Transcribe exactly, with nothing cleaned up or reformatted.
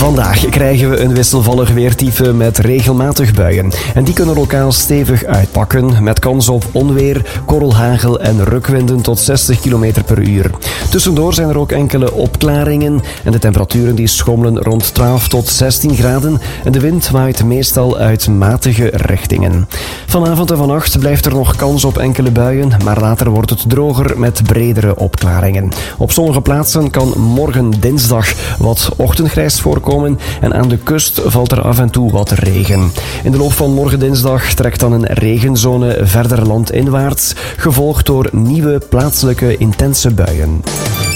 Vandaag krijgen we een wisselvallig weertype met regelmatig buien. En die kunnen lokaal stevig uitpakken, met kans op onweer, korrelhagel en rukwinden tot zestig kilometer per uur. Tussendoor zijn er ook enkele opklaringen en de temperaturen die schommelen rond twaalf tot zestien graden en de wind waait meestal uit matige richtingen. Vanavond en vannacht blijft er nog kans op enkele buien, maar later wordt het droger met bredere opklaringen. Op sommige plaatsen kan morgen dinsdag wat ochtendgrijs voorkomen en aan de kust valt er af en toe wat regen. In de loop van morgen dinsdag trekt dan een regenzone verder landinwaarts, gevolgd door nieuwe plaatselijke intense buien.